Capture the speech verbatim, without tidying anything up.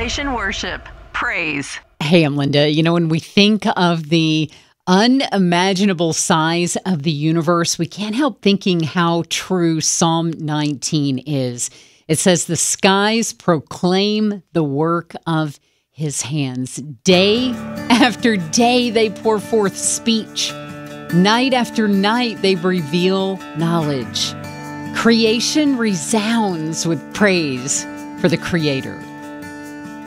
Mission Worship. Praise. Hey, I'm Linda. You know, when we think of the unimaginable size of the universe, we can't help thinking how true Psalm nineteen is. It says, the skies proclaim the work of his hands. Day after day, they pour forth speech. Night after night, they reveal knowledge. Creation resounds with praise for the Creator.